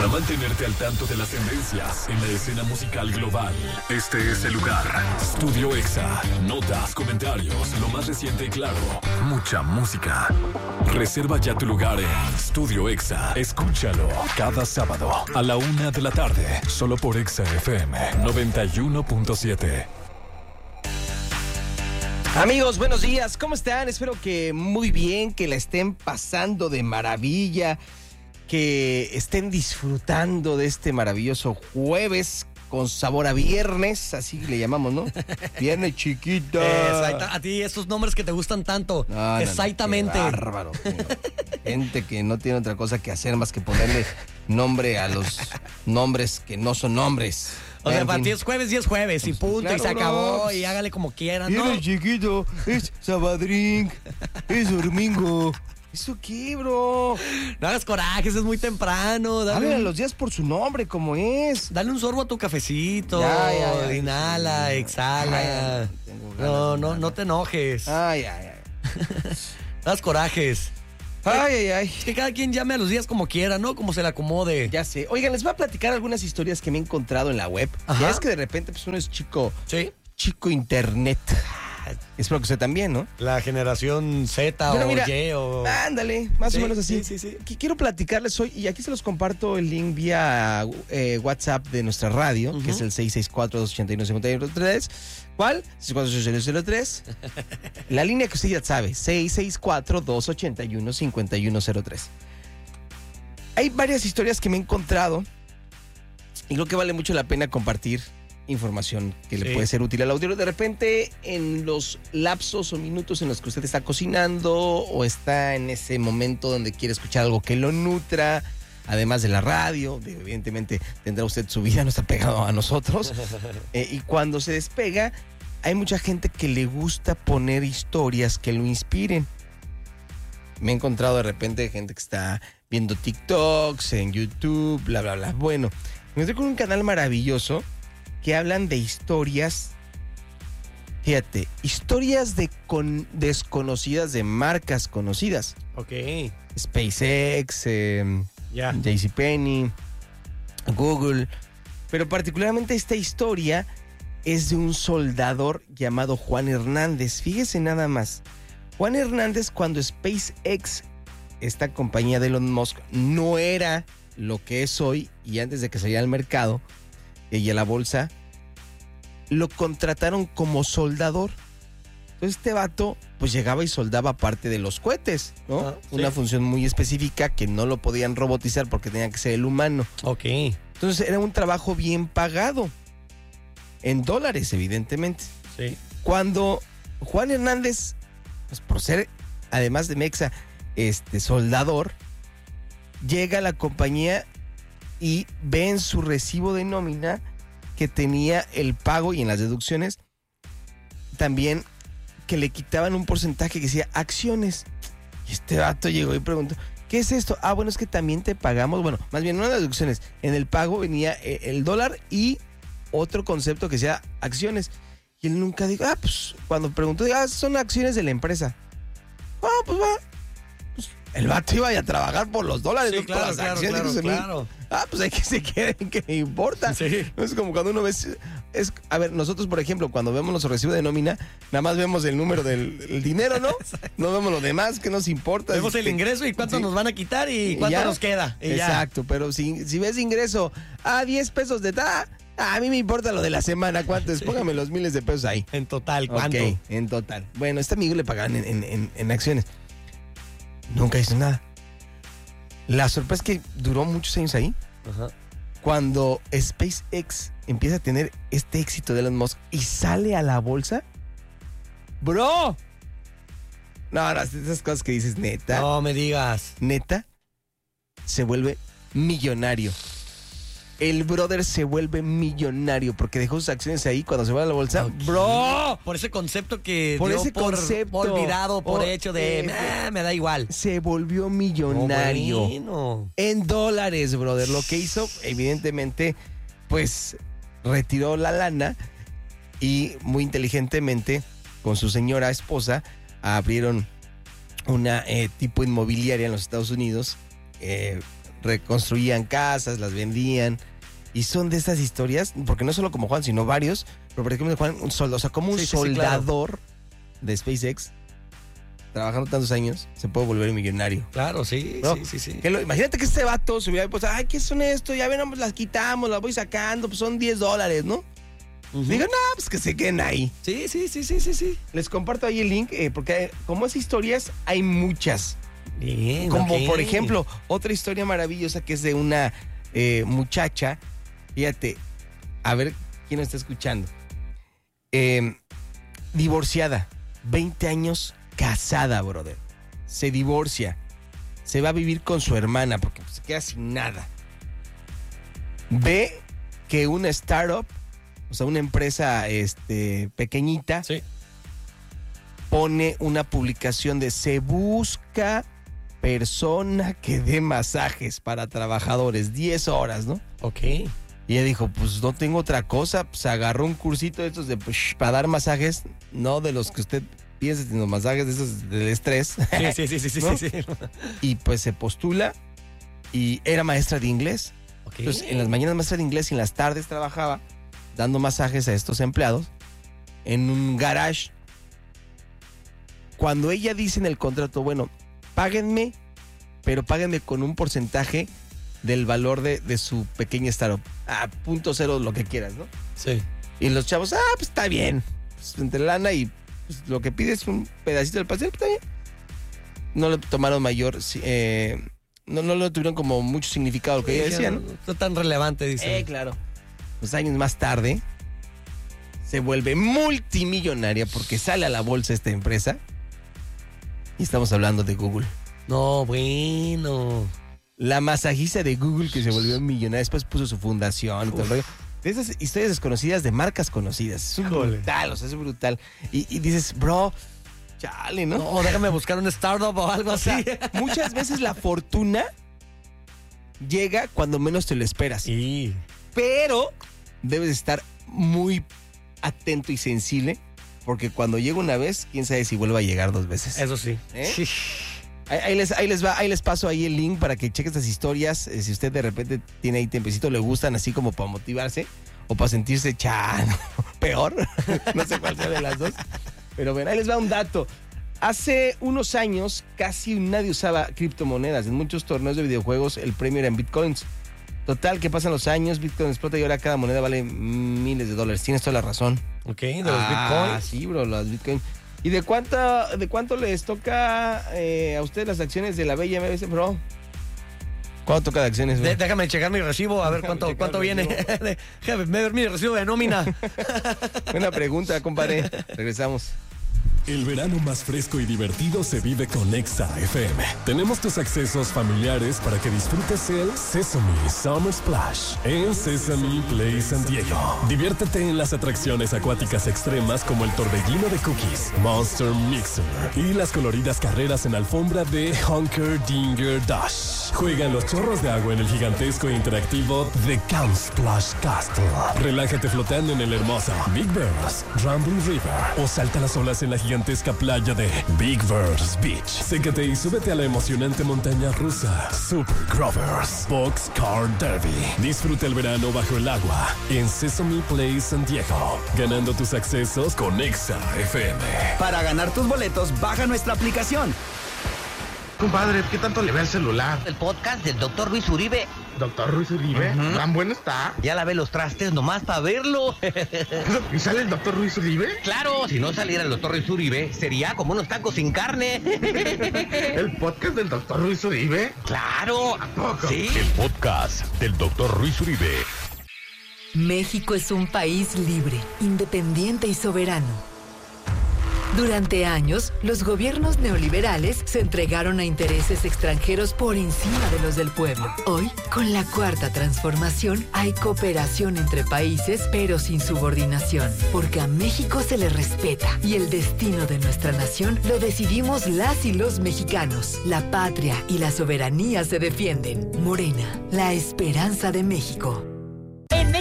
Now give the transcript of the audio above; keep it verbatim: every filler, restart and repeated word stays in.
Para mantenerte al tanto de las tendencias en la escena musical global, este es el lugar. Studio Exa. Notas, comentarios, lo más reciente y claro. Mucha música. Reserva ya tu lugar en Studio Exa. Escúchalo cada sábado a la una de la tarde, solo por Exa F M noventa y uno punto siete. Amigos, buenos días, ¿cómo están? Espero que muy bien, que la estén pasando de maravilla, que estén disfrutando de este maravilloso jueves con sabor a viernes, así le llamamos, ¿no? Viernes chiquita. Exacto. A ti estos nombres que te gustan tanto. No, no, Exactamente. No, qué bárbaro. Gente que no tiene otra cosa que hacer más que ponerle nombre a los nombres que no son nombres. O sea, para ti es jueves y es jueves y punto, claro, y se acabó, no. y hágale como quieran, ¿no? Viernes chiquito, es sabadrín, es domingo. ¿Eso qué, bro? No hagas corajes, es muy temprano. Dale, Háblale a un, los días por su nombre, como es. dale un sorbo a tu cafecito. Ya, ya, ya. Inhala, Sí. exhala. Ay, tengo ganas No, de no, nada. no te enojes. Ay, ay, ay. No hagas corajes. Ay, ay, ay. Es que cada quien llame a los días como quiera, ¿no? Como se le acomode. Ya sé. Oigan, les voy a platicar algunas historias que me he encontrado en la web. Ajá. Ya es que de repente pues uno es chico, Sí. chico internet. Espero que usted también, ¿no? La generación Z Bueno, o mira, Y o... ándale, más Sí, o menos así. sí, sí, sí. Qu- Quiero platicarles hoy, y aquí se los comparto el link vía eh, WhatsApp de nuestra radio, Uh-huh. que es el seis seis cuatro, dos ocho uno, cinco uno tres. ¿Cuál? seis cuatro ocho cero cero tres. La línea que usted ya sabe, seis seis cuatro, dos ocho uno, cinco uno cero tres. Hay varias historias que me he encontrado y creo que vale mucho la pena compartir información que le Sí. puede ser útil al auditorio. De repente, en los lapsos o minutos en los que usted está cocinando o está en ese momento donde quiere escuchar algo que lo nutra, además de la radio, de- evidentemente tendrá usted su vida, no está pegado a nosotros. Eh, y cuando se despega, hay mucha gente que le gusta poner historias que lo inspiren. Me he encontrado de repente gente que está viendo TikToks en YouTube, bla, bla, bla. Bueno, me encontré con un canal maravilloso que hablan de historias, fíjate, historias de con, desconocidas, de marcas conocidas. Ok, SpaceX, eh, ya. JCPenney, Google. Pero particularmente esta historia es de un soldador llamado Juan Hernández. Fíjese nada más. Juan Hernández, cuando SpaceX, esta compañía de Elon Musk, no era lo que es hoy y antes de que saliera al mercado y a la bolsa, lo contrataron como soldador. Entonces este vato pues llegaba y soldaba parte de los cohetes, ¿no? Ah, sí. Una función muy específica que no lo podían robotizar porque tenía que ser el humano. Ok. Entonces era un trabajo bien pagado, en dólares evidentemente. Sí. Cuando Juan Hernández, pues por ser además de mexa, este soldador, llega a la compañía y ve en su recibo de nómina que tenía el pago y en las deducciones también que le quitaban un porcentaje que decía acciones. Y este vato llegó y preguntó, ¿qué es esto? Ah, bueno, es que también te pagamos, bueno, más bien no en las deducciones, en el pago venía eh, el dólar y otro concepto que decía acciones. Y él nunca dijo, ah, pues cuando preguntó, ah, son acciones de la empresa. Ah, pues va. Pues, el vato iba a trabajar por los dólares, Sí, no claro, por las claro, acciones. claro, Eso no- claro. Ah, pues hay que se queden, que me importa. Sí. Es como cuando uno ve, es, a ver, nosotros, por ejemplo, cuando vemos nuestro recibo de nómina, nada más vemos el número del el dinero, ¿no? No vemos lo demás, que nos importa. Vemos el Este, ingreso y cuánto sí. nos van a quitar y Y cuánto ya. nos queda. Y ya. Exacto, pero si, si ves ingreso a diez pesos de ta, a mí me importa lo de la semana, ¿cuánto es? Sí. Póngame los miles de pesos ahí. En total, ¿cuánto? Ok, en total. Bueno, a este amigo le pagaban en, en- en- en acciones. Nunca hizo nada. La sorpresa es que duró muchos años ahí. Ajá. Cuando SpaceX empieza a tener este éxito de Elon Musk y sale a la bolsa, ¡bro! No, no, esas cosas que dices, neta, No me digas. neta, se vuelve millonario. El brother se vuelve millonario porque dejó sus acciones ahí cuando se va a la bolsa. Ok. ¡Bro! Por ese concepto que Por dio ese por concepto. olvidado, por Oh, hecho de eh, "Ah, me da igual. Se volvió millonario. Oh, bueno. En dólares, brother. Lo que hizo, evidentemente, pues retiró la lana y muy inteligentemente con su señora esposa abrieron una eh, tipo inmobiliaria en los Estados Unidos, eh, reconstruían casas, las vendían. Y son de estas historias, porque no solo como Juan, sino varios. Pero por ejemplo, Juan, un soldado, o sea, como un Sí, sí, sí, soldador claro. de SpaceX, trabajando tantos años, se puede volver millonario. Claro, sí, ¿No? sí, sí, sí. Que lo- imagínate que este vato se hubiera puesto, ay, ¿qué son esto? Ya ven, las quitamos, las voy sacando, pues son diez dólares, ¿no? Ujú. Digo, no, pues que se queden ahí. Sí, sí, sí, sí, sí, sí. Les comparto ahí el link, eh, porque como esas historias hay muchas. Bien, Como ok. por ejemplo, otra historia maravillosa que es de una eh, muchacha, fíjate, a ver quién está escuchando. Eh, divorciada, veinte años casada, brother. Se divorcia, se va a vivir con su hermana porque se queda sin nada. Ve que una startup, o sea, una empresa este, pequeñita, Sí. pone una publicación de se busca persona que dé masajes para trabajadores, diez horas, ¿no? Ok. Y ella dijo, pues no tengo otra cosa, pues agarró un cursito de estos de pues, para dar masajes, no de los que usted piensa, sino masajes de esos del estrés. Sí, sí, sí, sí, sí, ¿No? sí, sí. Y pues se postula y era maestra de inglés. Ok. Entonces, en las mañanas maestra de inglés y en las tardes trabajaba dando masajes a estos empleados en un garage. Cuando ella dice en el contrato, bueno, páguenme, pero páguenme con un porcentaje del valor de, de su pequeña startup. A punto cero, lo que quieras, ¿no? Sí. Y los chavos, ah, pues está bien. Pues, entre lana y pues, lo que pide es un pedacito del pastel, pues está bien. No le tomaron mayor, eh, no, no lo tuvieron como mucho significado lo que ella decía, ¿no? No tan relevante, dice. Eh, claro. Pues años más tarde se vuelve multimillonaria porque sale a la bolsa esta empresa. Y estamos hablando de Google. No, bueno. La masajista de Google que se volvió millonaria, después puso su fundación y todo el rollo. De esas historias desconocidas de marcas conocidas. Es Híjole. brutal, o sea, es brutal. Y, y dices, bro, chale, ¿no? No, déjame buscar un startup o algo O sea, así. muchas veces la fortuna llega cuando menos te lo esperas. Sí. Pero debes estar muy atento y sensible, porque cuando llega una vez, quién sabe si vuelva a llegar dos veces. Eso sí. ¿Eh? Sí. Ahí, ahí les, ahí les va, ahí les paso ahí el link para que chequen estas historias. Eh, si usted de repente tiene ahí tiempecito, le gustan así como para motivarse o para sentirse chano, peor. No sé cuál sea de las dos. Pero bueno, ahí les va un dato. Hace unos años casi nadie usaba criptomonedas. En muchos torneos de videojuegos el premio era en bitcoins. Total, que pasan los años, Bitcoin explota y ahora cada moneda vale miles de dólares. Tienes toda la razón. Ok, de los Ah, bitcoins. sí, bro, los bitcoins. ¿Y de cuánto, de cuánto les toca eh, a ustedes las acciones de la Bella M B C, bro? ¿Cuánto toca de acciones, bro? De- déjame checar mi recibo, a ver Déjame cuánto, checar cuánto el viene. recibo. Déjame ver mi recibo de nómina. Buena pregunta, compadre. Regresamos. El verano más fresco y divertido se vive con Exa F M. Tenemos tus accesos familiares para que disfrutes el Sesame Summer Splash en Sesame Play San Diego. Diviértete en las atracciones acuáticas extremas como el torbellino de cookies, Monster Mixer y las coloridas carreras en alfombra de Hunker Dinger Dash. Juega en los chorros de agua en el gigantesco e interactivo The Count Splash Castle. Relájate flotando en el hermoso Big Bears, Rambling River o salta las olas en la gigantesca playa de Big Bears Beach. Sécate y súbete a la emocionante montaña rusa Super Grovers Box Car Derby. Disfruta el verano bajo el agua en Sesame Place San Diego, ganando tus accesos con Exa F M. Para ganar tus boletos, baja nuestra aplicación. Compadre, ¿qué tanto le ve el celular? El podcast del doctor Luis Uribe. Doctor Ruiz Uribe, tan bueno está. Ya lavé los trastes nomás para verlo. ¿Y sale el doctor Ruiz Uribe? Claro, si no saliera el doctor Luis Uribe, sería como unos tacos sin carne. ¿El podcast del doctor Ruiz Uribe? Claro. ¿A poco? Sí. El podcast del doctor Ruiz Uribe. México es un país libre, independiente y soberano. Durante años, los gobiernos neoliberales se entregaron a intereses extranjeros por encima de los del pueblo. Hoy, con la cuarta transformación, hay cooperación entre países, pero sin subordinación, porque a México se le respeta y el destino de nuestra nación lo decidimos las y los mexicanos. La patria y la soberanía se defienden. Morena, la esperanza de México.